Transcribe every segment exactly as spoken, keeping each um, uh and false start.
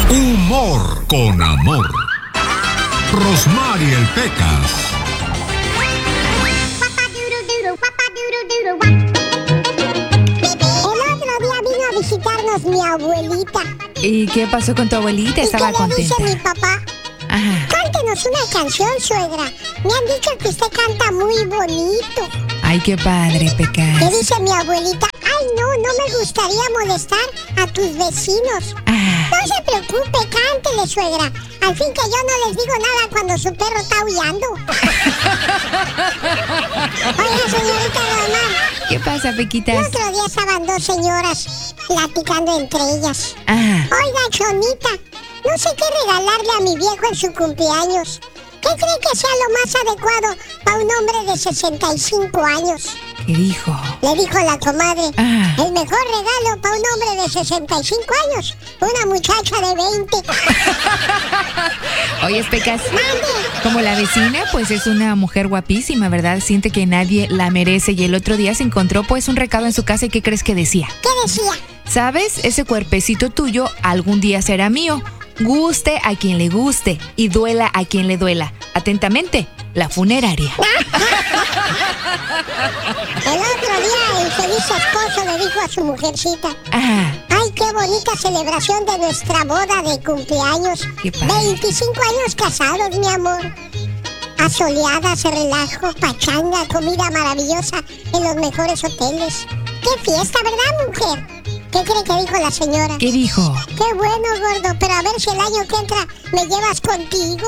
Humor con amor. Rosmarie el Pecas. El otro día vino a visitarnos mi abuelita. ¿Y qué pasó con tu abuelita? Estaba ¿Y qué contenta. le dice mi papá? Ajá. Cántenos una canción, suegra. Me han dicho que usted canta muy bonito. Ay, qué padre, Pecas. ¿Qué dice mi abuelita? Ay, no, no me gustaría molestar a tus vecinos. Ah. No se preocupe, cántele, suegra. Al fin que yo no les digo nada cuando su perro está aullando. Oiga, señorita Román. ¿Qué pasa, Pequitas? El otro día estaban dos señoras platicando entre ellas. Ajá. Oiga, Chonita, no sé qué regalarle a mi viejo en su cumpleaños. ¿Qué cree que sea lo más adecuado para un hombre de sesenta y cinco años? ¿Qué dijo? Le dijo la comadre. Ah. El mejor regalo para un hombre de sesenta y cinco años, una muchacha de veinte. Oye, Pecas, ¡Mande! como la vecina, pues es una mujer guapísima, ¿verdad? Siente que nadie la merece y el otro día se encontró pues un recado en su casa y ¿qué crees que decía? ¿Qué decía? ¿Sabes? Ese cuerpecito tuyo algún día será mío. Guste a quien le guste y duela a quien le duela. Atentamente, la funeraria. El otro día el feliz esposo le dijo a su mujercita. Ajá. Ay, qué bonita celebración de nuestra boda de cumpleaños. Qué padre. veinticinco años casados, mi amor. Asoleadas, relajo, pachanga, comida maravillosa en los mejores hoteles. ¡Qué fiesta, verdad, mujer! ¿Qué cree que dijo la señora? ¿Qué dijo? ¡Qué bueno, gordo! Pero a ver si el año que entra me llevas contigo.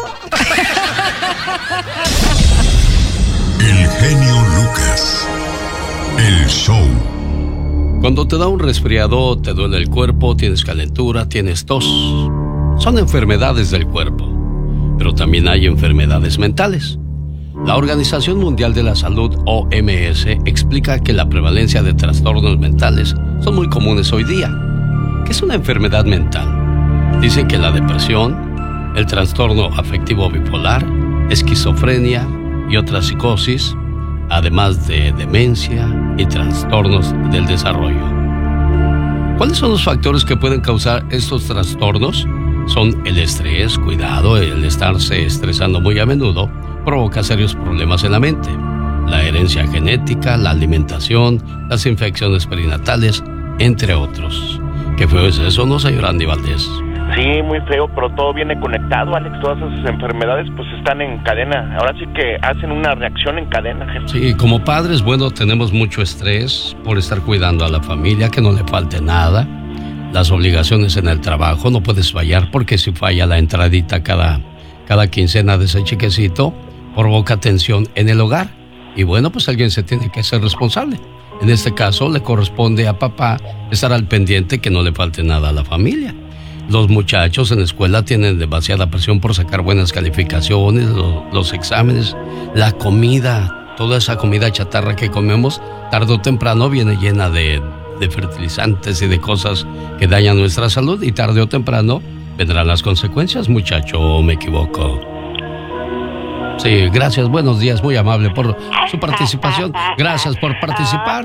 El genio Lucas. El show. Cuando te da un resfriado, te duele el cuerpo, tienes calentura, tienes tos. Son enfermedades del cuerpo. Pero también hay enfermedades mentales. La Organización Mundial de la Salud, O M S, explica que la prevalencia de trastornos mentales son muy comunes hoy día. ¿Qué es una enfermedad mental? Dicen que la depresión, el trastorno afectivo bipolar, esquizofrenia y otras psicosis, además de demencia y trastornos del desarrollo. ¿Cuáles son los factores que pueden causar estos trastornos? Son el estrés, cuidado, el estarse estresando muy a menudo provoca serios problemas en la mente. La herencia genética, la alimentación, las infecciones perinatales, entre otros. ¿Qué feo es eso, no, señor Andy Valdés? Sí, muy feo, pero todo viene conectado, Alex. Todas esas enfermedades pues están en cadena. Ahora sí que hacen una reacción en cadena, jefe. Sí, como padres, bueno, tenemos mucho estrés por estar cuidando a la familia, que no le falte nada. Las obligaciones en el trabajo, no puedes fallar, porque si falla la entradita cada, cada quincena de ese chequecito, provoca tensión en el hogar. Y bueno, pues alguien se tiene que ser responsable. En este caso, le corresponde a papá estar al pendiente que no le falte nada a la familia. Los muchachos en la escuela tienen demasiada presión por sacar buenas calificaciones, lo, los exámenes, la comida, toda esa comida chatarra que comemos, tarde o temprano viene llena de, de fertilizantes y de cosas que dañan nuestra salud, y tarde o temprano vendrán las consecuencias, muchacho, ¿o me equivoco? Sí, gracias, buenos días, muy amable por su participación. Gracias por participar.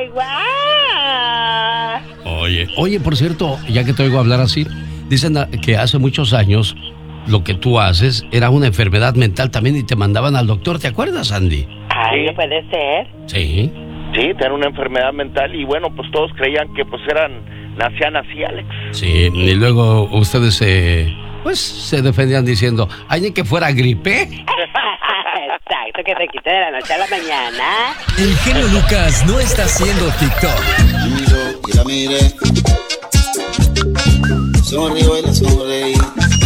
Oye, oye, por cierto, ya que te oigo hablar así, dicen que hace muchos años lo que tú haces era una enfermedad mental también y te mandaban al doctor, ¿te acuerdas, Andy? Ay, ¿no puede ser? Sí. Sí, tener una enfermedad mental y bueno, pues todos creían que pues eran, nacían así, Alex. Sí, y luego ustedes se, pues, se defendían diciendo, ay, ni que fuera gripe. Exacto, que se quite de la noche a la mañana. El genio Lucas no está haciendo TikTok. Y la miré, sonrío y la sonreí.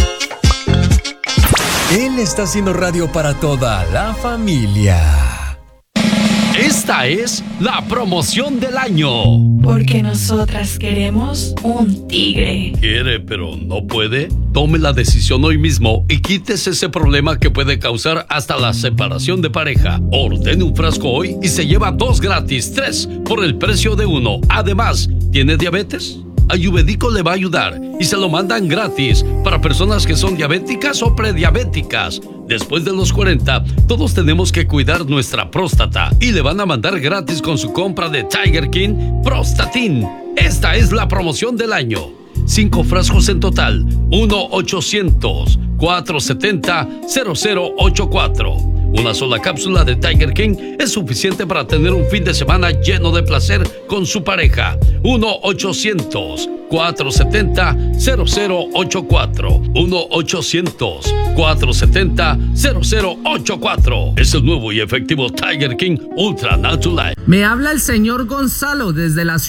Él está haciendo radio para toda la familia. Esta es la promoción del año. Porque nosotras queremos un tigre. ¿Quiere, pero no puede? Tome la decisión hoy mismo y quítese ese problema que puede causar hasta la separación de pareja. Ordene un frasco hoy y se lleva dos gratis, tres por el precio de uno. Además, ¿tiene diabetes? Ayurvédico le va a ayudar y se lo mandan gratis para personas que son diabéticas o prediabéticas. Después de los cuarenta, todos tenemos que cuidar nuestra próstata y le van a mandar gratis con su compra de Tiger King Prostatin. Esta es la promoción del año. Cinco frascos en total. uno ochocientos, cuatrocientos setenta, cero cero ochenta y cuatro. Una sola cápsula de Tiger King es suficiente para tener un fin de semana lleno de placer con su pareja. uno ochocientos, cuatrocientos setenta, cero cero ochenta y cuatro. uno ochocientos, cuatrocientos setenta, cero cero ochenta y cuatro. Es el nuevo y efectivo Tiger King Ultra Natural. Me habla el señor Gonzalo desde la ciudad.